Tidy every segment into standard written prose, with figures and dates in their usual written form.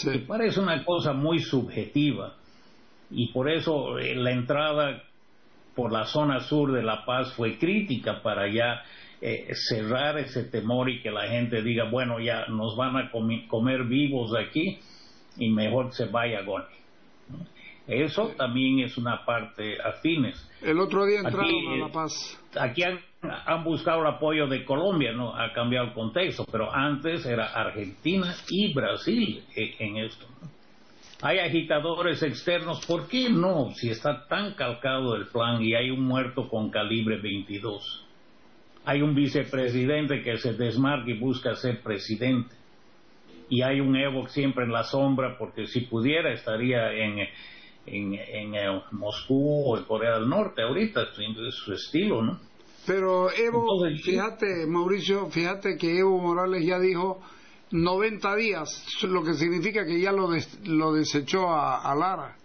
Sí. Y parece una cosa muy subjetiva. Y por eso la entrada por la zona sur de La Paz fue crítica para ya cerrar ese temor y que la gente diga, bueno, ya nos van a comer vivos aquí y mejor se vaya Goni. Eso también es una parte afines. El otro día entraron aquí, a La Paz. Aquí han buscado el apoyo de Colombia, ¿no? Ha cambiado el contexto, pero antes era Argentina y Brasil en esto, ¿no? Hay agitadores externos, ¿por qué no? Si está tan calcado el plan y hay un muerto con calibre 22. Hay un vicepresidente que se desmarca y busca ser presidente. Y hay un Evo siempre en la sombra, porque si pudiera estaría en Moscú o en Corea del Norte ahorita, es su estilo, ¿no? Pero Evo, Entonces, fíjate, Mauricio, fíjate que Evo Morales ya dijo 90 días, lo que significa que ya lo desechó a Lara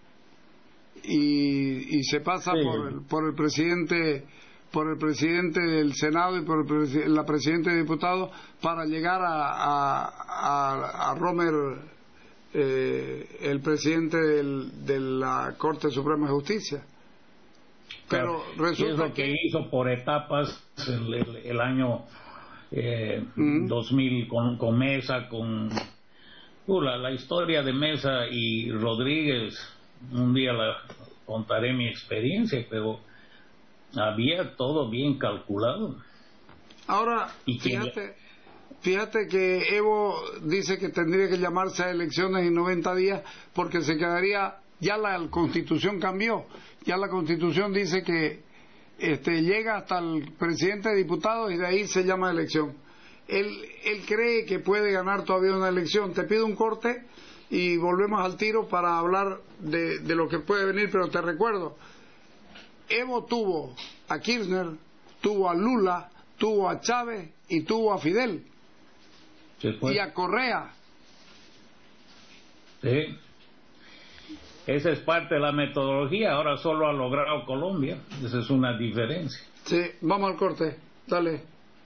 y se pasa sí, por el presidente del Senado y por la presidenta de diputados para llegar a Romer, el presidente de la Corte Suprema de Justicia. Pero resulta es lo que hizo por etapas el año 2000 con Mesa, con la historia de Mesa y Rodríguez. Un día contaré mi experiencia, pero había todo bien calculado. Ahora, fíjate que Evo dice que tendría que llamarse a elecciones en 90 días porque se quedaría, ya la Constitución cambió, ya la Constitución dice que llega hasta el presidente de diputados y de ahí se llama elección. Él cree que puede ganar todavía una elección. Te pido un corte y volvemos al tiro para hablar de lo que puede venir, pero te recuerdo, Evo tuvo a Kirchner, tuvo a Lula, tuvo a Chávez y tuvo a Fidel y a Correa. Sí. Esa es parte de la metodología, ahora solo ha logrado Colombia, esa es una diferencia. Sí, vamos al corte, dale.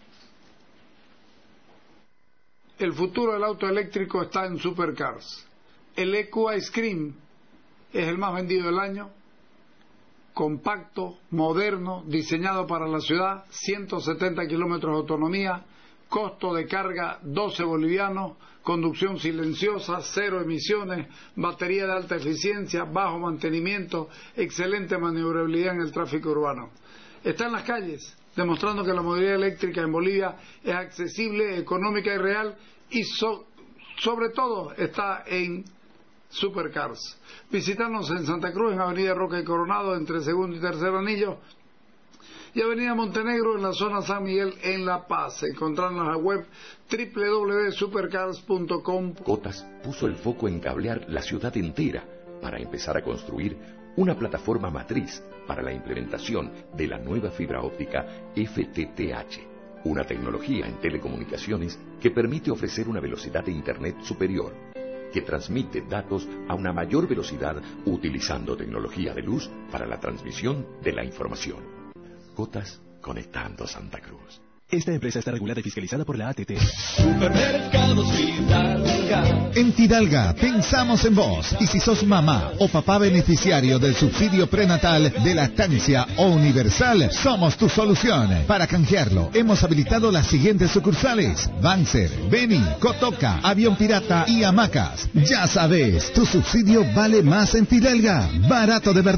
El futuro del auto eléctrico está en Supercars. El EQ Ice Cream es el más vendido del año, compacto, moderno, diseñado para la ciudad, 170 kilómetros de autonomía, costo de carga 12 bolivianos, conducción silenciosa, cero emisiones, batería de alta eficiencia, bajo mantenimiento, excelente maniobrabilidad en el tráfico urbano. Está en las calles, demostrando que la movilidad eléctrica en Bolivia es accesible, económica y real, y sobre todo está en Supercars. Visitarnos en Santa Cruz, en Avenida Roca y Coronado, entre segundo y tercer anillo, y Avenida Montenegro en la zona San Miguel en La Paz. Encontrarnos en la web www.supercars.com. Cotas puso el foco en cablear la ciudad entera para empezar a construir una plataforma matriz para la implementación de la nueva fibra óptica FTTH, una tecnología en telecomunicaciones que permite ofrecer una velocidad de Internet superior, que transmite datos a una mayor velocidad utilizando tecnología de luz para la transmisión de la información. Cotas, conectando Santa Cruz. Esta empresa está regulada y fiscalizada por la ATT. Supermercados Fidalga. En Fidalga pensamos en vos. Y si sos mamá o papá beneficiario del subsidio prenatal de lactancia o universal, somos tu solución. Para canjearlo, hemos habilitado las siguientes sucursales: Banzer, Beni, Cotoca, Avión Pirata y Hamacas. Ya sabes, tu subsidio vale más en Fidalga. Barato de verdad.